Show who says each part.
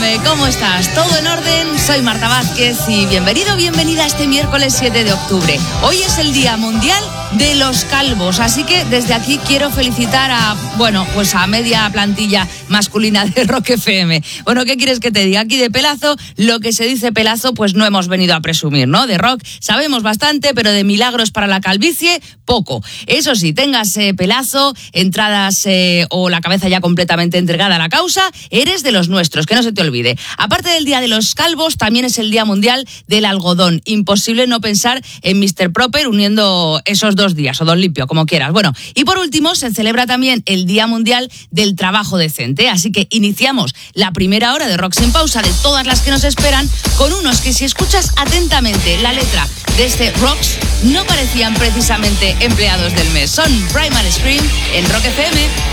Speaker 1: FM, ¿cómo estás? ¿Todo en orden? Soy Marta Vázquez y bienvenida a este miércoles 7 de octubre. Hoy es el Día Mundial de los Calvos, así que desde aquí quiero felicitar a media plantilla masculina de Rock FM. Bueno, ¿qué quieres que te diga? Aquí de pelazo, lo que se dice pelazo, pues no hemos venido a presumir, ¿no? De rock sabemos bastante, pero de milagros para la calvicie, poco. Eso sí, tengas pelazo, entradas o la cabeza ya completamente entregada a la causa, eres de los nuestros, que no se te olvide. Aparte del Día de los Calvos, también es el Día Mundial del Algodón. Imposible no pensar en Mr. Proper uniendo esos 2 días, o Don Limpio, como quieras. Bueno, y por último, se celebra también el Día Mundial del Trabajo Decente. Así que iniciamos la primera hora de Rock Sin Pausa, de todas las que nos esperan, con unos que, si escuchas atentamente la letra de este Rocks, no parecían precisamente empleados del mes. Son Primal Scream en Rock FM.